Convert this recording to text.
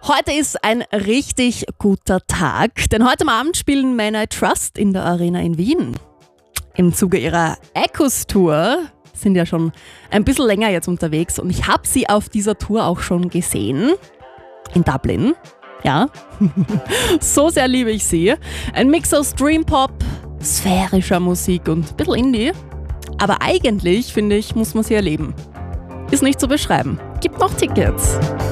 Heute ist ein richtig guter Tag, denn heute Abend spielen Man I Trust in der Arena in Wien. Im Zuge ihrer Echoes-Tour sind ja schon ein bisschen länger jetzt unterwegs und ich habe sie auf dieser Tour auch schon gesehen. In Dublin. Ja, so sehr liebe ich sie. Ein Mix aus Dream-Pop, sphärischer Musik und ein bisschen Indie. Aber eigentlich, finde ich, muss man sie erleben. Ist nicht zu beschreiben. Gibt noch Tickets.